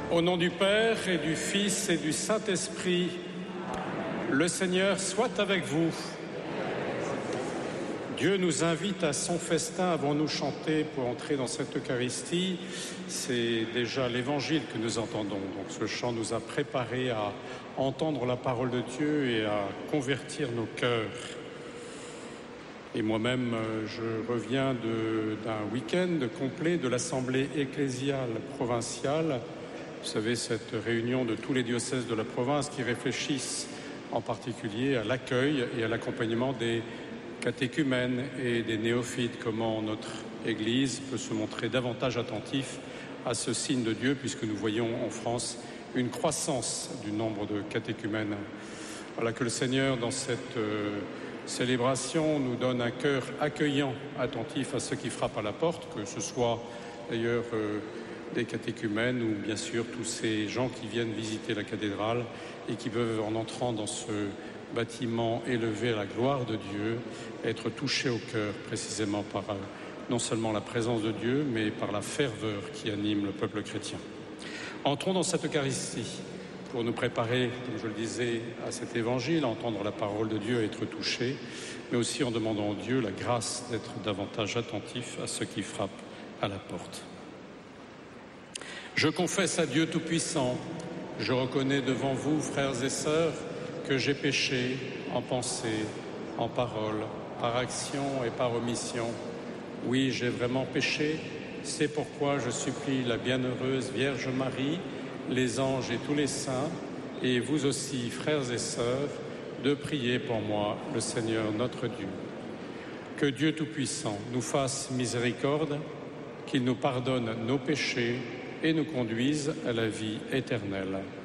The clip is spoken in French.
Au nom du Père et du Fils et du Saint-Esprit, le Seigneur soit avec vous. Dieu nous invite à son festin. Avons-nous chanté pour entrer dans cette Eucharistie? C'est déjà l'Évangile que nous entendons. Donc ce chant nous a préparés à entendre la parole de Dieu et à convertir nos cœurs. Et moi-même, je reviens d'un week-end complet de l'Assemblée ecclésiale provinciale. Vous savez, cette réunion de tous les diocèses de la province qui réfléchissent en particulier à l'accueil et à l'accompagnement des catéchumènes et des néophytes, comment notre Église peut se montrer davantage attentif à ce signe de Dieu, puisque nous voyons en France une croissance du nombre de catéchumènes. Voilà, que le Seigneur, dans cette célébration, nous donne un cœur accueillant, attentif à ceux qui frappent à la porte, que ce soit d'ailleurs des catéchumènes ou bien sûr tous ces gens qui viennent visiter la cathédrale et qui peuvent, en entrant dans ce bâtiment élevé à la gloire de Dieu, être touchés au cœur précisément par non seulement la présence de Dieu, mais par la ferveur qui anime le peuple chrétien. Entrons dans cette Eucharistie pour nous préparer, comme je le disais, à cet évangile, à entendre la parole de Dieu, à être touchés, mais aussi en demandant à Dieu la grâce d'être davantage attentif à ceux qui frappent à la porte. Je confesse à Dieu Tout-Puissant, je reconnais devant vous, frères et sœurs, que j'ai péché en pensée, en parole, par action et par omission. Oui, j'ai vraiment péché, c'est pourquoi je supplie la bienheureuse Vierge Marie, les anges et tous les saints, et vous aussi, frères et sœurs, de prier pour moi, le Seigneur notre Dieu. Que Dieu Tout-Puissant nous fasse miséricorde, qu'il nous pardonne nos péchés et nous conduise à la vie éternelle.